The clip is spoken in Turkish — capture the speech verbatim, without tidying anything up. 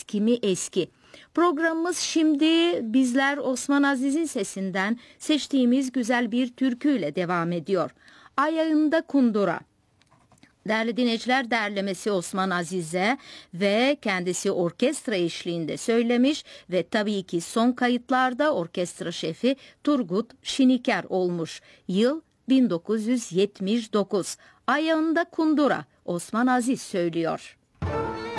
eski mi eski. Programımız şimdi bizler Osman Aziz'in sesinden seçtiğimiz güzel bir türküyle devam ediyor. Ayağında kundura. Değerli dinleyiciler, derlemesi Osman Aziz'e ve kendisi orkestra eşliğinde söylemiş ve tabii ki son kayıtlarda orkestra şefi Turgut Şiniker olmuş. Yıl bin dokuz yüz yetmiş dokuz. Ayağında kundura, Osman Aziz söylüyor.